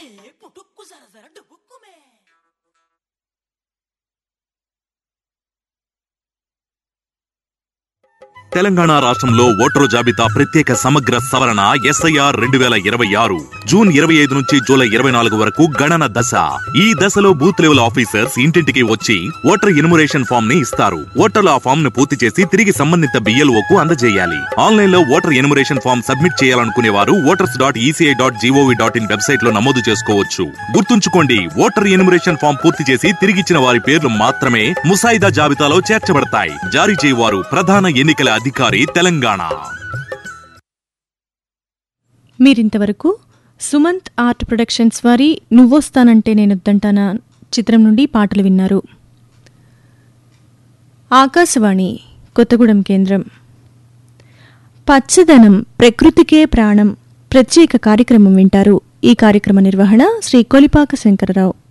పుట్టుక్కు జర జర డుబుక్కుమే. తెలంగాణ రాష్ట్రంలో ఓటరు జాబితా ప్రత్యేక సమగ్ర సవరణ SIR 2026 జూన్ 25 నుంచి జూలై 24 వరకు గణన దశ. ఈ దశలో బూత్ లెవెల్ ఆఫీసర్స్ ఇంటింటికి వచ్చి ఓటర్ ఎన్యుమరేషన్ ఫామ్ ని ఇస్తారు. ఓటర్లు ఆ ఫామ్ ను పూర్తి చేసి తిరిగి సంబంధిత BLOకు అందజేయాలి. ఆన్లైన్ లో ఓటర్ ఎన్యుమరేషన్ ఫామ్ సబ్మిట్ చేయాలనుకునే వారు voters.eci.gov.in వెబ్సైట్ లో నమోదు చేసుకోవచ్చు. గుర్తుంచుకోండి, ఓటర్ ఎన్యుమరేషన్ ఫామ్ పూర్తి చేసి తిరిగిచ్చిన వారి పేర్లు మాత్రమే ముసాయిదా జాబితాలో చేర్చబడతాయి. జారీ చేయవారు ప్రధాన ఎన్నికల అధికారి తెలంగాణ. మీరింతవరకు సుమంత్ ఆర్ట్ ప్రొడక్షన్స్ వారి నువ్వొస్తానంటే నేనొద్దంటానా చిత్రం నుండి పాటలు విన్నారు. ఆకాశవాణి కొత్తగూడెం కేంద్రం. పచ్చదనం ప్రకృతికే ప్రాణం ప్రత్యేక కార్యక్రమం వింటారు. ఈ కార్యక్రమ నిర్వహణ శ్రీ కొలిపాక శంకరరావు.